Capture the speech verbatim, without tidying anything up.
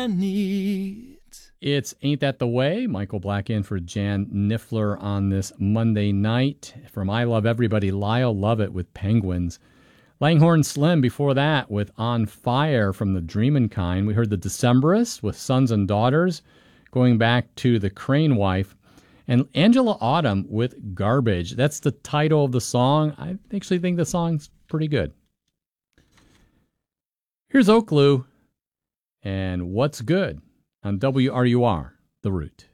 I need. It's Ain't That the Way. Michael Black in for Jan Niffler on this Monday night. From I Love Everybody, Lyle Lovett with Penguins. Langhorne Slim before that with On Fire from the Dreamin' Kind. We heard the Decemberists with Sons and Daughters, going back to the Crane Wife. And Angela Autumn with Garbage. That's the title of the song. I actually think the song's pretty good. Here's Oakloo and What's Good on W R U R, The Root.